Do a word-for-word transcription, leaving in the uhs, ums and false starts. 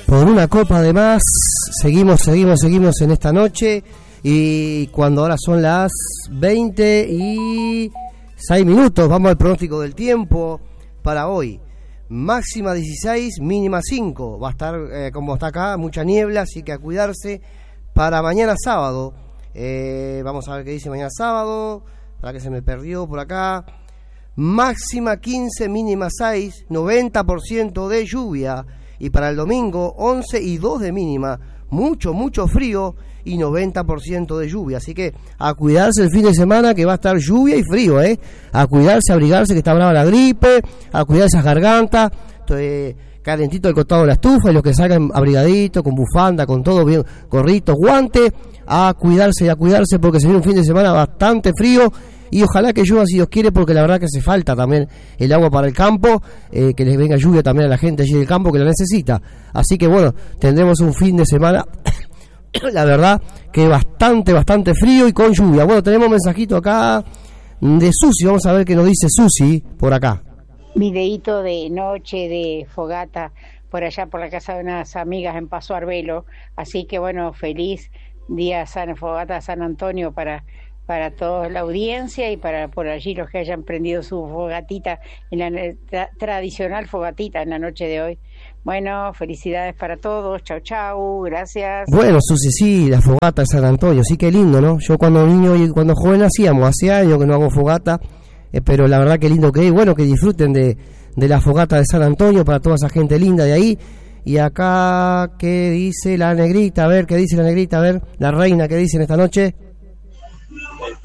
por una copa además. Seguimos, seguimos, seguimos en esta noche. Y cuando ahora son las veinte y seis minutos, vamos al pronóstico del tiempo para hoy. Máxima dieciséis, mínima cinco. Va a estar, eh, como está acá, mucha niebla, así que a cuidarse. Para mañana sábado, eh, vamos a ver qué dice mañana sábado, para que se me perdió por acá. Máxima quince, mínima seis, noventa por ciento de lluvia. Y para el domingo, once y dos de mínima. Mucho, mucho frío y noventa por ciento de lluvia. Así que a cuidarse el fin de semana, que va a estar lluvia y frío, ¿eh? A cuidarse, a abrigarse, que está brava la gripe, a cuidar esas gargantas, eh, calentito al costado de la estufa, y los que salgan abrigaditos, con bufanda, con todo bien, gorritos, guantes, a cuidarse y a cuidarse, porque se viene un fin de semana bastante frío. Y ojalá que llueva si Dios quiere, porque la verdad que hace falta también el agua para el campo, eh, que les venga lluvia también a la gente allí del campo que la necesita. Así que bueno, tendremos un fin de semana, la verdad que bastante, bastante frío y con lluvia. Bueno, tenemos un mensajito acá de Susi, vamos a ver qué nos dice Susi por acá. Videíto de noche de fogata por allá por la casa de unas amigas en Paso Arbelo. Así que bueno, feliz día San Fogata San Antonio para... para toda la audiencia y para por allí los que hayan prendido su fogatita, en la tra- tradicional fogatita en la noche de hoy. Bueno, felicidades para todos, chau chau, gracias. Bueno, Susi, sí, la fogata de San Antonio, sí, qué lindo, ¿no? Yo cuando niño y cuando joven hacíamos, hace años que no hago fogata, eh, pero la verdad que lindo que es, bueno, que disfruten de, de la fogata de San Antonio para toda esa gente linda de ahí. Y acá, ¿qué dice la negrita? A ver, ¿qué dice la negrita? A ver, la reina, ¿qué dice en esta noche?